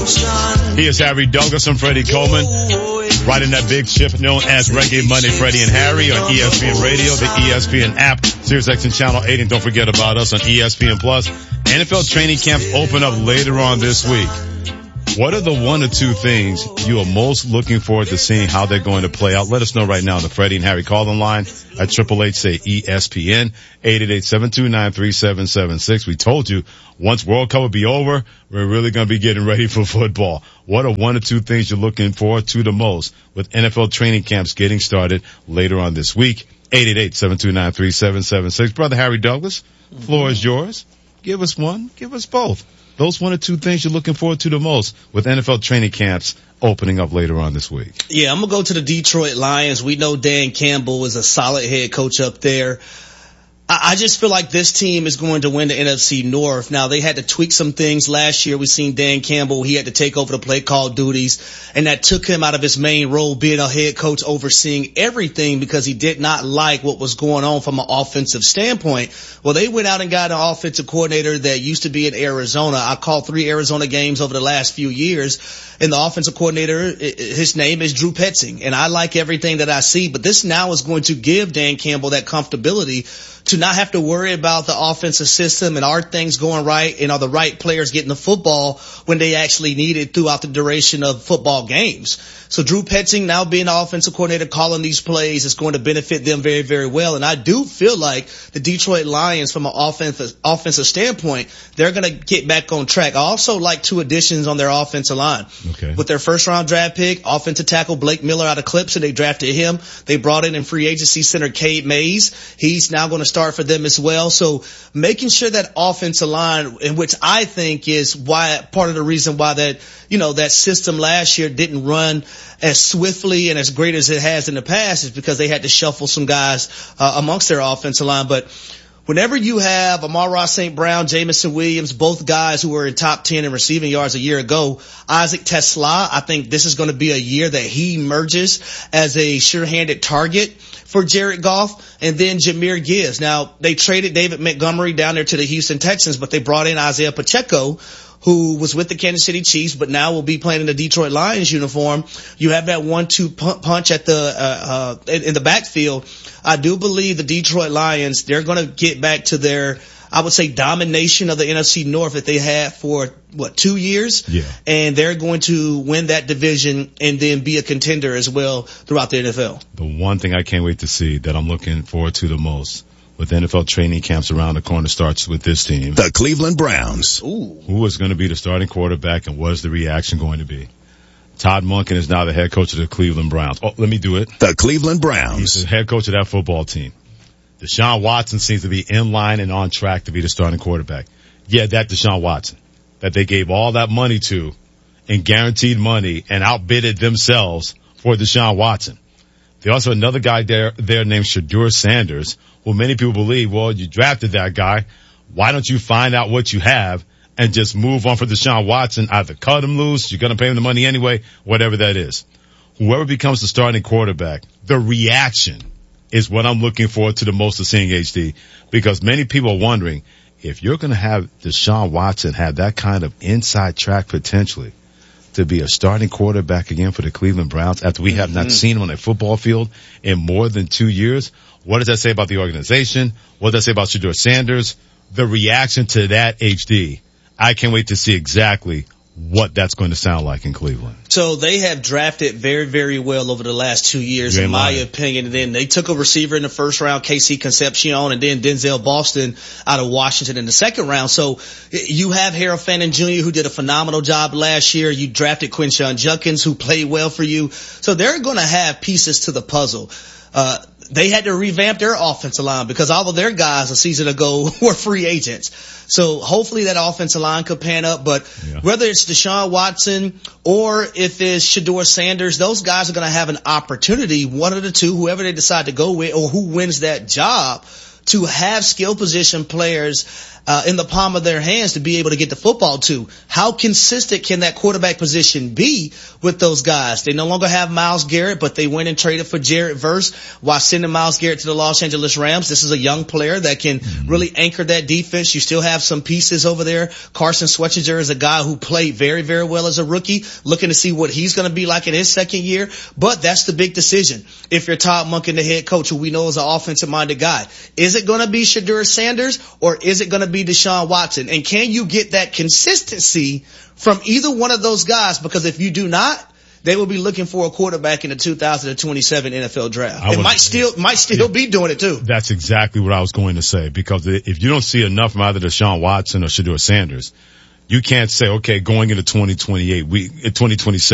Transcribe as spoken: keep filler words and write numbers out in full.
He is Harry Douglas and Freddie Coleman, riding that big ship known as Reggae Monday, Freddie and Harry on E S P N Radio, the E S P N app, SiriusXM Channel eight, and don't forget about us on E S P N Plus. N F L training camps open up later on this week. What are the one or two things you are most looking forward to seeing how they're going to play out? Let us know right now on the Freddie and Harry call-in line at Triple H say E S P N, eight eight eight, seven two nine, three seven seven six. We told you once World Cup will be over, we're really going to be getting ready for football. What are one or two things you're looking forward to the most with N F L training camps getting started later on this week? eight eight eight, seven two nine, three seven seven six. Brother Harry Douglas, floor is yours. Give us one. Give us both. Those one or two things you're looking forward to the most with N F L training camps opening up later on this week. Yeah, I'm going to go to the Detroit Lions. We know Dan Campbell is a solid head coach up there. I just feel like this team is going to win the N F C North. Now, they had to tweak some things last year. We've seen Dan Campbell. He had to take over the play call duties, and that took him out of his main role, being a head coach overseeing everything, because he did not like what was going on from an offensive standpoint. Well, they went out and got an offensive coordinator that used to be in Arizona. I called three Arizona games over the last few years, and the offensive coordinator, his name is Drew Petzing, and I like everything that I see. But this now is going to give Dan Campbell that comfortability to not have to worry about the offensive system and are things going right and are the right players getting the football when they actually need it throughout the duration of football games. So Drew Petzing now being the offensive coordinator calling these plays is going to benefit them very, very well. And I do feel like the Detroit Lions, from an offensive, offensive standpoint, they're going to get back on track. I also like two additions on their offensive line. Okay. With their first round draft pick, offensive tackle Blake Miller out of Clemson, they drafted him. They brought in in free agency center Cade Mays. He's now going to start for them as well. So making sure that offensive line, in which I think is why part of the reason why that, you know, that system last year didn't run as swiftly and as great as it has in the past, is because they had to shuffle some guys uh, amongst their offensive line. But whenever you have Amon-Ra Saint Brown, Jameson Williams, both guys who were in top ten in receiving yards a year ago, Isaac Tesla, I think this is going to be a year that he emerges as a sure-handed target for Jared Goff. And then Jahmyr Gibbs. Now, they traded David Montgomery down there to the Houston Texans, but they brought in Isaiah Pacheco, who was with the Kansas City Chiefs, but now will be playing in the Detroit Lions uniform. You have that one two punch at the uh, uh in the backfield. I do believe the Detroit Lions, they're going to get back to their, I would say, domination of the N F C North that they had for, what, two years? Yeah. And they're going to win that division and then be a contender as well throughout the N F L. The one thing I can't wait to see that I'm looking forward to the most with N F L training camps around the corner starts with this team. The Cleveland Browns. Ooh. Who is going to be the starting quarterback, and what is the reaction going to be? Todd Monken is now the head coach of the Cleveland Browns. Oh, let me do it. The Cleveland Browns. He's the head coach of that football team. Deshaun Watson seems to be in line and on track to be the starting quarterback. Yeah, that Deshaun Watson that they gave all that money to and guaranteed money and outbidded themselves for Deshaun Watson. There's also another guy there, there named Shedeur Sanders, who many people believe, well, you drafted that guy. Why don't you find out what you have and just move on for Deshaun Watson? Either cut him loose, you're going to pay him the money anyway, whatever that is. Whoever becomes the starting quarterback, the reaction is what I'm looking forward to the most of seeing, H D, because many people are wondering, if you're going to have Deshaun Watson have that kind of inside track potentially to be a starting quarterback again for the Cleveland Browns after we have mm-hmm. not seen him on a football field in more than two years, what does that say about the organization? What does that say about Shedeur Sanders? The reaction to that, H D, I can't wait to see exactly what that's going to sound like in Cleveland. So they have drafted very, very well over the last two years, in my opinion. And then they took a receiver in the first round, K C Concepcion, and then Denzel Boston out of Washington in the second round. So you have Harold Fannin Junior, who did a phenomenal job last year. You drafted Quinshon Judkins, who played well for you. So they're going to have pieces to the puzzle. Uh, They had to revamp their offensive line because all of their guys a season ago were free agents. So hopefully that offensive line could pan up. But yeah. whether it's Deshaun Watson or if it's Shedeur Sanders, those guys are going to have an opportunity, one of the two, whoever they decide to go with or who wins that job, to have skill position players uh, in the palm of their hands to be able to get the football to. How consistent can that quarterback position be with those guys? They no longer have Myles Garrett, but they went and traded for Jared Verse while sending Myles Garrett to the Los Angeles Rams. This is a young player that can mm-hmm. really anchor that defense. You still have some pieces over there. Carson Schwarzenegger is a guy who played very, very well as a rookie, looking to see what he's going to be like in his second year. But that's the big decision. If you're Todd Monken, the head coach, who we know is an offensive-minded guy, is it going to be Shedeur Sanders or is it going to be Deshaun Watson? And can you get that consistency from either one of those guys? Because if you do not, they will be looking for a quarterback in the two thousand twenty-seven N F L draft. I it was, might still might still yeah, be doing it too. That's exactly what I was going to say, because if you don't see enough from either Deshaun Watson or Shedeur Sanders, you can't say, okay, going into twenty twenty-eight, we, twenty twenty-seven,